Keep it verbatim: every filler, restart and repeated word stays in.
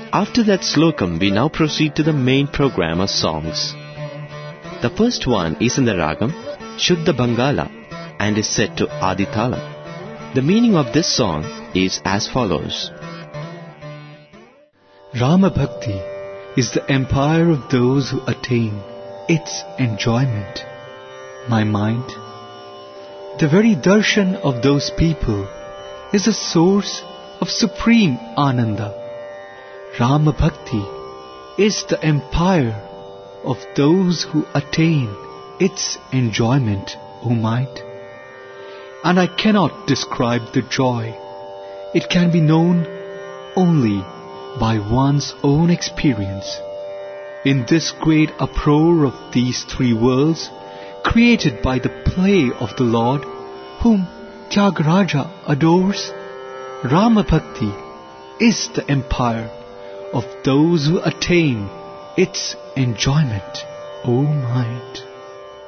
After that slokam, we now proceed to the main program of songs. The first one is in the ragam Shuddha Bangala and is set to Aditalam. The meaning of this song is as follows. Rama Bhakti is the empire of those who attain its enjoyment. My mind, the very darshan of those people is a source of supreme ananda. Rama Bhakti is the empire of those who attain its enjoyment, O mind. And I cannot describe the joy. It can be known only by one's own experience. In this great uproar of these three worlds, created by the play of the Lord, whom Tyagaraja adores, Rama Bhakti is the empire of those who attain its enjoyment, O mind.